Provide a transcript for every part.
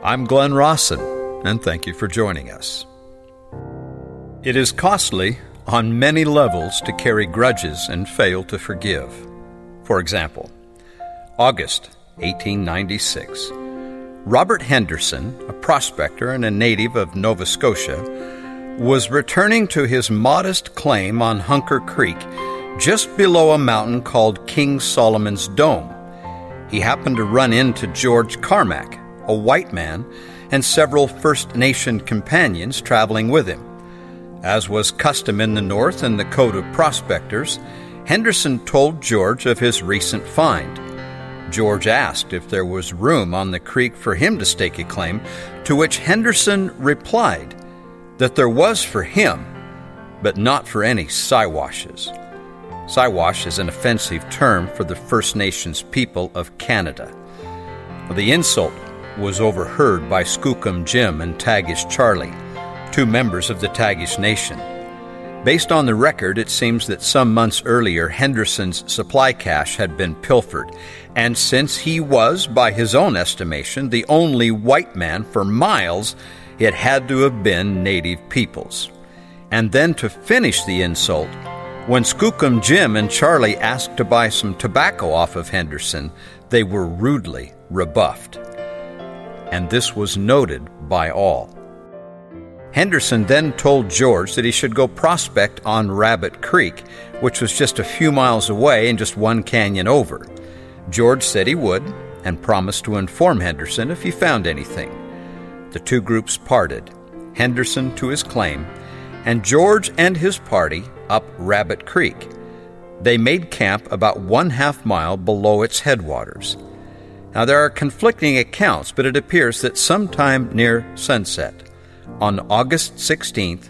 I'm Glenn Rawson, and thank you for joining us. It is costly on many levels to carry grudges and fail to forgive. For example, August 1896. Robert Henderson, a prospector and a native of Nova Scotia, was returning to his modest claim on Hunker Creek, just below a mountain called King Solomon's Dome. He happened to run into George Carmack, a white man, and several First Nation companions traveling with him. As was custom in the North and the code of prospectors, Henderson told George of his recent find. George asked if there was room on the creek for him to stake a claim, to which Henderson replied that there was for him, but not for any Siwashes. Siwash is an offensive term for the First Nations people of Canada. The insult was overheard by Skookum Jim and Tagish Charlie, two members of the Tagish Nation. Based on the record, it seems that some months earlier, Henderson's supply cache had been pilfered, and since he was, by his own estimation, the only white man for miles, it had to have been native peoples. And then to finish the insult, when Skookum Jim and Charlie asked to buy some tobacco off of Henderson, they were rudely rebuffed. And this was noted by all. Henderson then told George that he should go prospect on Rabbit Creek, which was just a few miles away and just one canyon over. George said he would, and promised to inform Henderson if he found anything. The two groups parted, Henderson to his claim, and George and his party up Rabbit Creek. They made camp about 1/2 mile below its headwaters. Now there are conflicting accounts, but it appears that sometime near sunset, on August 16,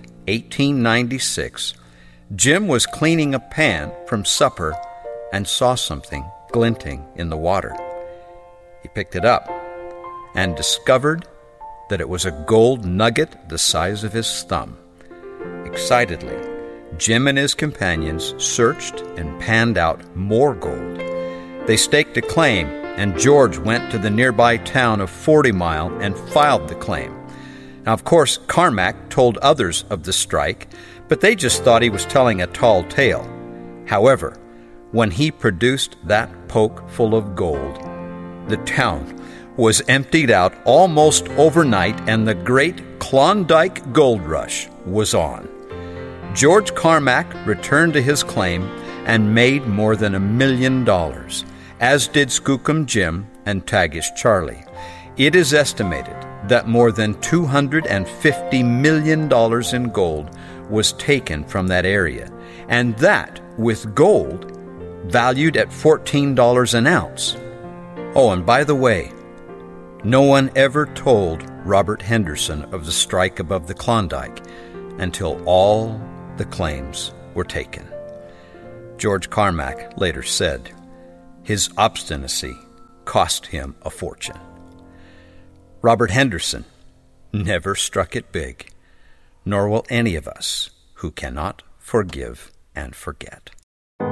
1896, Jim was cleaning a pan from supper and saw something glinting in the water. He picked it up and discovered that it was a gold nugget the size of his thumb. Excitedly, Jim and his companions searched and panned out more gold. They staked a claim, and George went to the nearby town of 40 Mile and filed the claim. Now, of course, Carmack told others of the strike, but they just thought he was telling a tall tale. However, when he produced that poke full of gold, the town was emptied out almost overnight, and the great Klondike Gold Rush was on. George Carmack returned to his claim and made more than $1 million, as did Skookum Jim and Tagish Charlie. It is estimated that more than $250 million in gold was taken from that area, and that with gold valued at $14 an ounce. Oh, and by the way, no one ever told Robert Henderson of the strike above the Klondike until all the claims were taken. George Carmack later said his obstinacy cost him a fortune. Robert Henderson never struck it big, nor will any of us who cannot forgive and forget.